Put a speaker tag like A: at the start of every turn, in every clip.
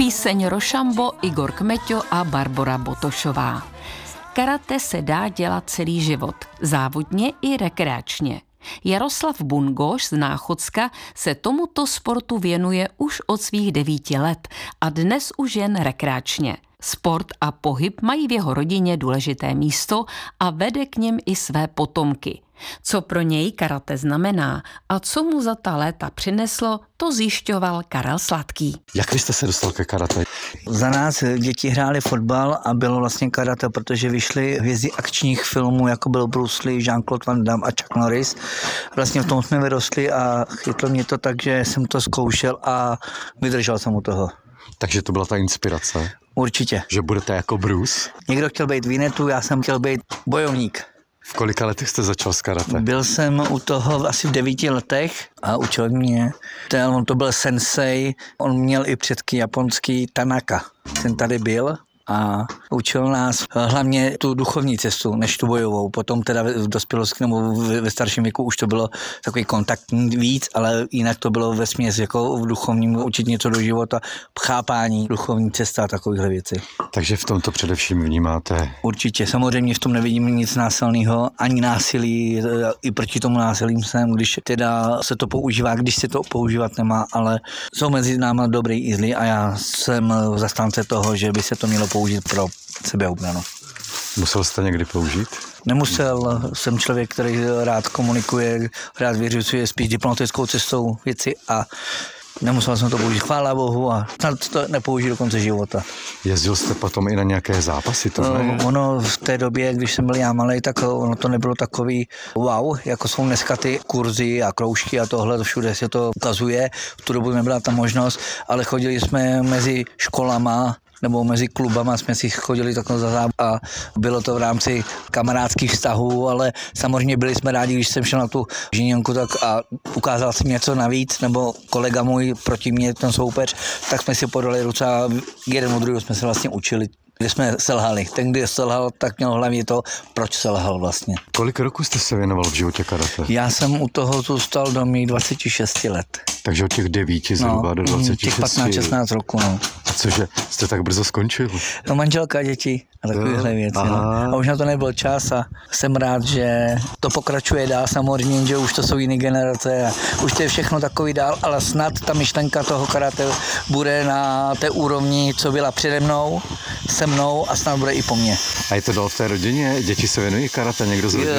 A: Píseň Rošambo, Igor Kmeťo a Barbora Botošová. Karate se dá dělat celý život, závodně i rekreačně. Jaroslav Bungoš z Náchodska se tomuto sportu věnuje už od svých 9 let a dnes už jen rekreačně. Sport a pohyb mají v jeho rodině důležité místo a vede k něm i své potomky. Co pro něj karate znamená a co mu za ta léta přineslo, to zjišťoval Karel Sladký.
B: Jak vy jste se dostal ke karate?
C: Za nás děti hráli fotbal a bylo vlastně karate, protože vyšly hvězdy akčních filmů, jako byl Bruce Lee, Jean-Claude Van Damme a Chuck Norris. Vlastně v tom jsme vyrostli a chytlo mě to tak, že jsem to zkoušel a vydržel jsem u toho.
B: Takže to byla ta inspirace?
C: Určitě.
B: Že budete jako Bruce?
C: Někdo chtěl být Vinetu, já jsem chtěl být bojovník.
B: V kolika letech jste začal s karate?
C: Byl jsem u toho asi v 9 letech a učil mě. On to byl sensei, on měl i předky japonský Tanaka. Ten tady byl a učil nás hlavně tu duchovní cestu, než tu bojovou. Potom teda v dospělosti nebo ve starším věku už to bylo takový kontaktní víc, ale jinak to bylo vesměs jako v duchovním učit něco do života, chápání, duchovní cesta a takovýchhle věcí.
B: Takže v tomto především vnímáte?
C: Určitě, samozřejmě v tom nevidím nic násilného, ani násilí, i proti tomu násilím jsem, když teda se to používá, když se to používat nemá, ale jsou mezi námi dobrý i zlý a já jsem zastánce toho, že by se to mělo použít pro sebeobranu.
B: Musel jste někdy použít?
C: Nemusel, jsem člověk, který rád komunikuje, rád vyřizuje spíš diplomatickou cestou věci a nemusel jsem to použít, chvála Bohu, a snad to nepoužiju do konce života.
B: Jezdil jste potom i na nějaké zápasy?
C: Ono v té době, když jsem byl já malej, tak ono to nebylo takový wow, jako jsou dneska ty kurzy a kroužky a tohle, všude se to ukazuje. V tu dobu nebyla ta možnost, ale chodili jsme mezi školama, nebo mezi klubama jsme si chodili takhle za zápas a bylo to v rámci kamarádských vztahů, ale samozřejmě byli jsme rádi, když jsem šel na tu žíněnku tak a ukázal jsem něco navíc, nebo kolega můj proti mě, ten soupeř, tak jsme si podali ruce a jeden od druhého jsme se vlastně učili, kde jsme selhali. Ten, kdy selhal, tak měl hlavně to, proč selhal vlastně.
B: Kolik roku jste se věnoval v životě karate?
C: Já jsem u toho zůstal do mých 26 let.
B: Takže od těch 9 zhruba do 26.
C: Těch 15-16 roku, no.
B: A cože, jste tak brzo skončil?
C: No manželka, děti a takovéhle věci. No. A už na to nebyl čas a jsem rád, že to pokračuje dál samozřejmě, že už to jsou jiné generace a už to je všechno takový dál, ale snad ta myšlenka toho karate bude na té úrovni, co byla přede mnou, se mnou a snad bude i po mně.
B: A je to dál v té rodině? Děti se věnují karate? Někdo z rodiny?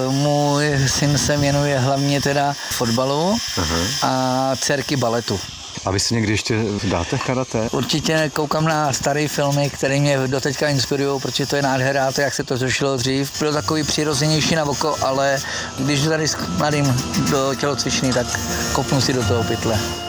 C: Můj syn se věnuje hlavně teda fotbalu a dcerky baletu.
B: A vy si někdy ještě dáte karate?
C: Určitě koukám na staré filmy, které mě doteďka inspirují, protože to je nádhera, to jak se to řešilo dřív. Bylo takový přirozenější na oko, ale když tady s mladým do tělocvičný, tak kopnu si do toho pytle.